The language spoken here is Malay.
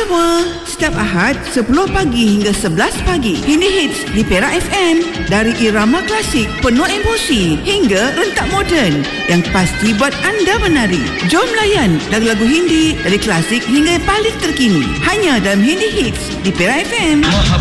semua, setiap Ahad 10 pagi hingga 11 pagi, Hindi Hits di Perak FM. Dari irama klasik penuh emosi hingga rentak moden yang pasti buat anda menari. Jom layan lagu-lagu Hindi dari klasik hingga yang paling terkini, hanya dalam Hindi Hits di Perak FM.